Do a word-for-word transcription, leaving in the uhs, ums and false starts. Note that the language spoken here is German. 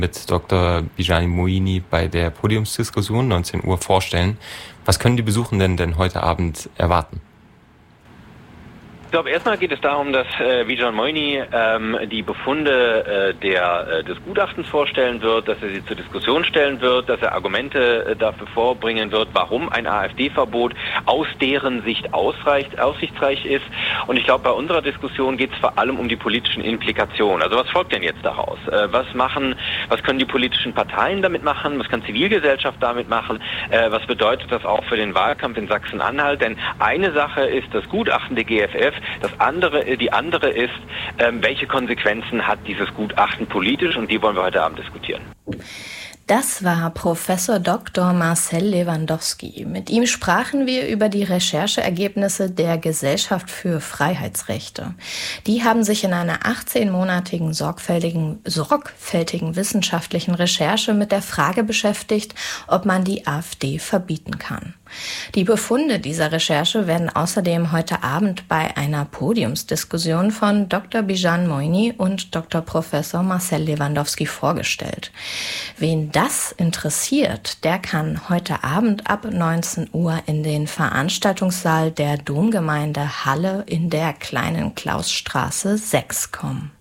mit Doktor Bijani Moini bei der Podiumsdiskussion neunzehn Uhr vorstellen. Was können die Besuchenden denn heute Abend erwarten? Ich glaube, erstmal geht es darum, dass äh, Bijan Moini ähm, die Befunde äh, der, äh, des Gutachtens vorstellen wird, dass er sie zur Diskussion stellen wird, dass er Argumente äh, dafür vorbringen wird, warum ein AfD-Verbot aus deren Sicht ausreicht, aussichtsreich ist. Und ich glaube, bei unserer Diskussion geht es vor allem um die politischen Implikationen. Also was folgt denn jetzt daraus? Äh, was machen, was können die politischen Parteien damit machen? Was kann Zivilgesellschaft damit machen? Äh, was bedeutet das auch für den Wahlkampf in Sachsen-Anhalt? Denn eine Sache ist das Gutachten der G F F. Das andere, die andere ist, ähm, welche Konsequenzen hat dieses Gutachten politisch, und die wollen wir heute Abend diskutieren. Das war Professor Doktor Marcel Lewandowski. Mit ihm sprachen wir über die Rechercheergebnisse der Gesellschaft für Freiheitsrechte. Die haben sich in einer achtzehnmonatigen sorgfältigen, sorgfältigen wissenschaftlichen Recherche mit der Frage beschäftigt, ob man die AfD verbieten kann. Die Befunde dieser Recherche werden außerdem heute Abend bei einer Podiumsdiskussion von Doktor Bijan Moini und Doktor Professor Marcel Lewandowski vorgestellt. Wen das interessiert, der kann heute Abend ab neunzehn Uhr in den Veranstaltungssaal der Domgemeinde Halle in der Kleinen Klausstraße sechs kommen.